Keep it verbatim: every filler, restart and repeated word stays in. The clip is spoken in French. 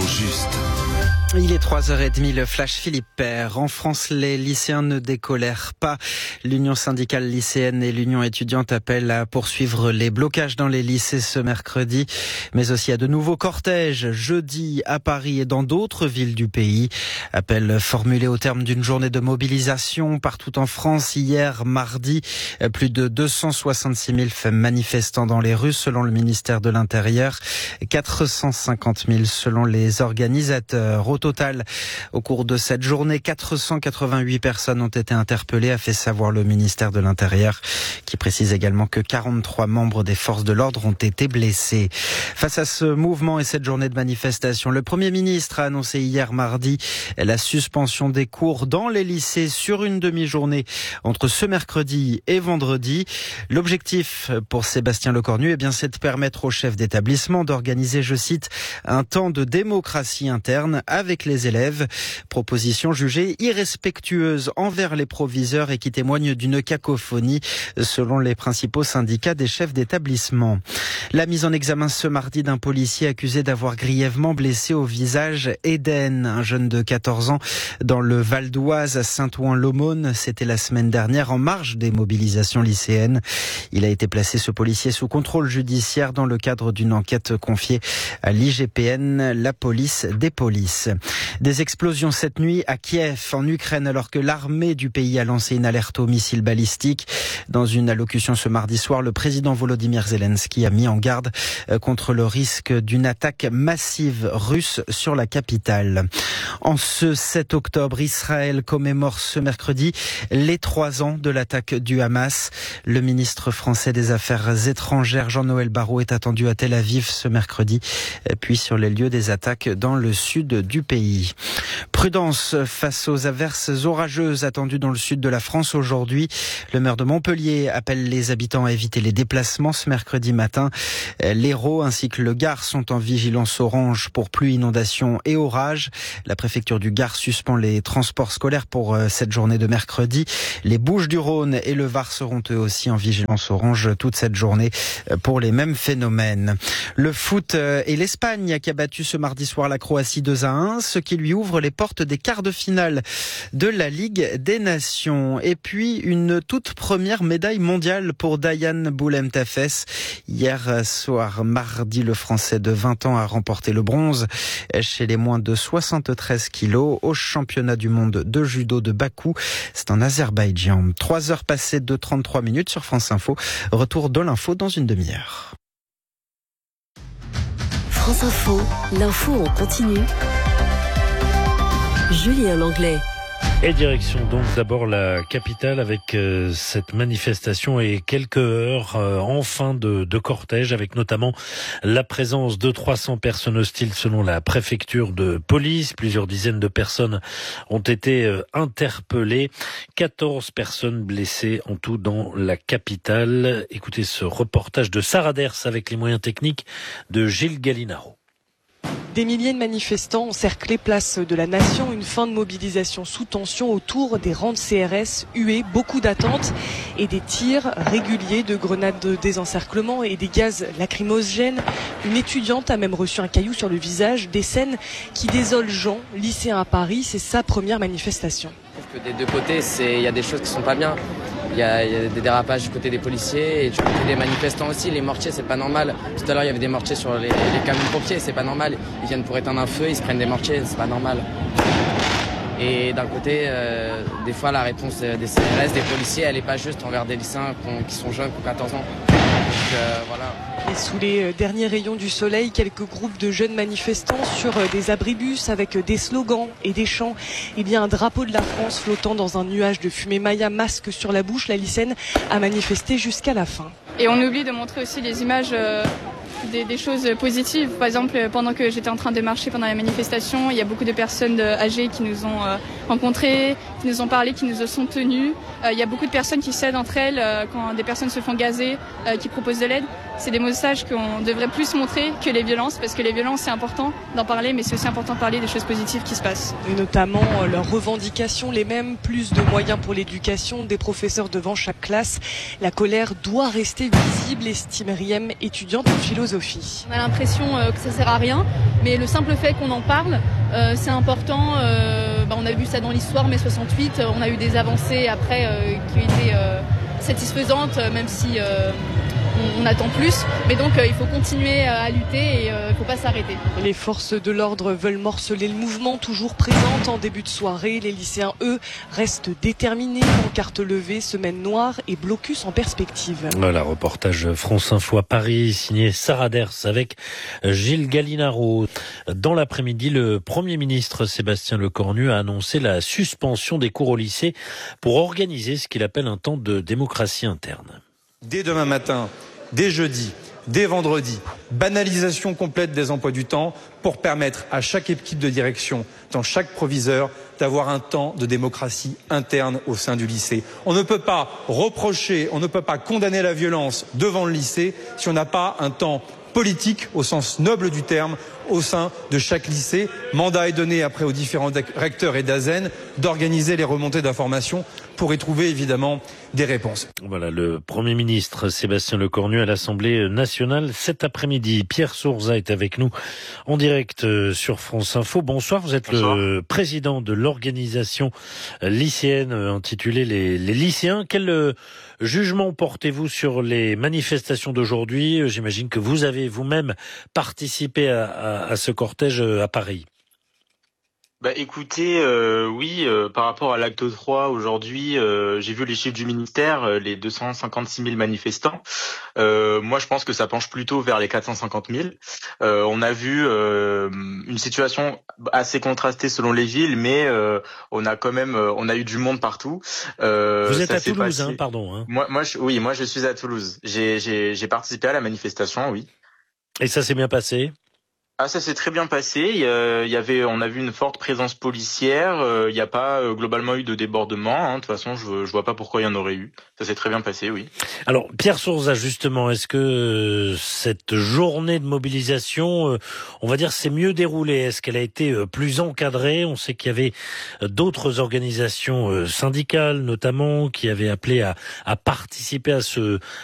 juste. Il est trois heures trente, le flash Philippe Père. En France, les lycéens ne décolèrent pas. L'Union syndicale lycéenne et l'Union étudiante appellent à poursuivre les blocages dans les lycées ce mercredi, mais aussi à de nouveaux cortèges jeudi à Paris et dans d'autres villes du pays. Appel formulé au terme d'une journée de mobilisation partout en France hier, mardi. Plus de deux cent soixante-six mille manifestants dans les rues selon le ministère de l'Intérieur. quatre cent cinquante mille selon les organisateurs. Au total, au cours de cette journée, quatre cent quatre-vingt-huit personnes ont été interpellées, a fait savoir le ministère de l'Intérieur, qui précise également que quarante-trois membres des forces de l'ordre ont été blessés. Face à ce mouvement et cette journée de manifestation, le Premier ministre a annoncé hier mardi la suspension des cours dans les lycées sur une demi-journée entre ce mercredi et vendredi. L'objectif pour Sébastien Lecornu, eh bien, c'est de permettre aux chefs d'établissement d'organiser, je cite, un temps de démocratie interne avec avec les élèves. Proposition jugée irrespectueuse envers les proviseurs et qui témoigne d'une cacophonie selon les principaux syndicats des chefs d'établissement. La mise en examen ce mardi d'un policier accusé d'avoir grièvement blessé au visage Eden, un jeune de quatorze ans dans le Val d'Oise à Saint-Ouen-l'Aumône. C'était la semaine dernière en marge des mobilisations lycéennes. Il a été placé, ce policier, sous contrôle judiciaire dans le cadre d'une enquête confiée à l'I G P N, la police des polices. Des explosions cette nuit à Kiev, en Ukraine, alors que l'armée du pays a lancé une alerte aux missiles balistiques. Dans une allocution ce mardi soir, le président Volodymyr Zelensky a mis en garde contre le risque d'une attaque massive russe sur la capitale. En ce sept octobre, Israël commémore ce mercredi les trois ans de l'attaque du Hamas. Le ministre français des Affaires étrangères, Jean-Noël Barrot, est attendu à Tel Aviv ce mercredi, puis sur les lieux des attaques dans le sud du pays. Prudence face aux averses orageuses attendues dans le sud de la France aujourd'hui. Le maire de Montpellier appelle les habitants à éviter les déplacements ce mercredi matin. L'Hérault ainsi que le Gard sont en vigilance orange pour pluie, inondations et orages. La préfecture du Gard suspend les transports scolaires pour cette journée de mercredi. Les Bouches-du-Rhône et le Var seront eux aussi en vigilance orange toute cette journée pour les mêmes phénomènes. Le foot et l'Espagne qui a battu ce mardi soir la Croatie deux à un, ce qui lui ouvre les portes des quarts de finale de la Ligue des Nations. Et puis une toute première médaille mondiale pour Dayan Boulemtafes. Hier soir, mardi, le Français de vingt ans a remporté le bronze chez les moins de soixante-treize kilos au championnat du monde de judo de Bakou. C'est en Azerbaïdjan. Trois heures passées de trente-trois minutes sur France Info. Retour de l'info dans une demi-heure. France Info, l'info en continu. Julien Langlais. Et direction donc d'abord la capitale avec euh, cette manifestation et quelques heures euh, en fin de, de cortège, avec notamment la présence de trois cents personnes hostiles selon la préfecture de police. Plusieurs dizaines de personnes ont été euh, interpellées. quatorze personnes blessées en tout dans la capitale. Écoutez ce reportage de Sarah Ders avec les moyens techniques de Gilles Gallinaro. Des milliers de manifestants ont cerclé place de la Nation, une fin de mobilisation sous tension autour des rangs de C R S, huées, beaucoup d'attentes et des tirs réguliers de grenades de désencerclement et des gaz lacrymogènes. Une étudiante a même reçu un caillou sur le visage, des scènes qui désolent Jean, lycéen à Paris, c'est sa première manifestation. Je trouve que des deux côtés, il y a des choses qui sont pas bien. Il y, a, il y a des dérapages du côté des policiers et du côté des manifestants aussi. Les mortiers, c'est pas normal. Tout à l'heure, il y avait des mortiers sur les, les camions de pompiers, c'est pas normal. Ils viennent pour éteindre un feu, ils se prennent des mortiers, c'est pas normal. Et d'un côté, euh, des fois, la réponse des C R S, des policiers, elle est pas juste envers des lycéens qui sont jeunes, qui ont quatorze ans. Donc euh, voilà. Et sous les derniers rayons du soleil, quelques groupes de jeunes manifestants sur des abribus avec des slogans et des chants. Il y a un drapeau de la France flottant dans un nuage de fumée. Maya, masque sur la bouche, la lycéenne a manifesté jusqu'à la fin. Et on oublie de montrer aussi les images euh, des, des choses positives. Par exemple, pendant que j'étais en train de marcher pendant la manifestation, il y a beaucoup de personnes âgées qui nous ont euh, rencontrés, qui nous ont parlé, qui nous sont tenues. Euh, il y a beaucoup de personnes qui s'aident entre elles euh, quand des personnes se font gazer, euh, qui proposent de l'aide. c'est des messages qu'on devrait plus montrer que les violences, parce que les violences, c'est important d'en parler, mais c'est aussi important de parler des choses positives qui se passent. Et notamment euh, leurs revendications, les mêmes, plus de moyens pour l'éducation, des professeurs devant chaque classe. La colère doit rester visible, estime Riem, étudiante en philosophie. On a l'impression euh, que ça sert à rien, mais le simple fait qu'on en parle, euh, c'est important. Euh, bah, on a vu ça dans l'histoire, mai soixante-huit, euh, on a eu des avancées après euh, qui étaient euh, satisfaisantes, même si euh, on, on attend plus. Mais donc euh, il faut continuer à lutter et il euh, ne faut pas s'arrêter. Les forces de l'ordre veulent morceler le mouvement, toujours présente en début de soirée. Les lycéens, eux, restent déterminés. Pancarte levée, semaine noire et blocus en perspective. Voilà, reportage France Info à Paris, signé Sarah Ders avec Gilles Gallinaro. Dans l'après-midi, le Premier ministre Sébastien Lecornu a annoncé la suspension des cours au lycée pour organiser ce qu'il appelle un temps de démocratie interne. Dès demain matin, dès jeudi, dès vendredi, banalisation complète des emplois du temps pour permettre à chaque équipe de direction, dans chaque proviseur, d'avoir un temps de démocratie interne au sein du lycée. On ne peut pas reprocher, on ne peut pas condamner la violence devant le lycée si on n'a pas un temps politique au sens noble du terme au sein de chaque lycée. Mandat est donné après aux différents recteurs et d'Azen d'organiser les remontées d'informations pour y trouver évidemment des réponses. Voilà, le Premier ministre Sébastien Lecornu à l'Assemblée nationale cet après-midi. Pierre Sourza est avec nous en direct sur France Info. Bonsoir, vous êtes Bonsoir. Le président de l'organisation lycéenne intitulée les, les lycéens. Quel jugement portez-vous sur les manifestations d'aujourd'hui? J'imagine que vous avez vous-même participé à, à, à ce cortège à Paris. Bah écoutez, euh, oui, euh, par rapport à l'acte trois aujourd'hui, euh, j'ai vu les chiffres du ministère, euh, les deux cent cinquante-six mille manifestants. Euh, moi, je pense que ça penche plutôt vers les quatre cent cinquante mille. Euh, on a vu euh, une situation assez contrastée selon les villes, mais euh, on a quand même, on a eu du monde partout. Euh, Vous êtes à Toulouse, passé... hein, pardon. Hein. Moi, moi, je, oui, moi, je suis à Toulouse. J'ai, j'ai, j'ai participé à la manifestation, oui. Et ça s'est bien passé? Ah, ça s'est très bien passé. Il y avait, on a vu une forte présence policière. Il n'y a pas globalement eu de débordement. Hein. De toute façon, je, je vois pas pourquoi il y en aurait eu. Ça s'est très bien passé, oui. Alors, Pierre Sourza, justement, est-ce que cette journée de mobilisation, on va dire, s'est mieux déroulée? Est-ce qu'elle a été plus encadrée? On sait qu'il y avait d'autres organisations syndicales, notamment, qui avaient appelé à, à participer à ce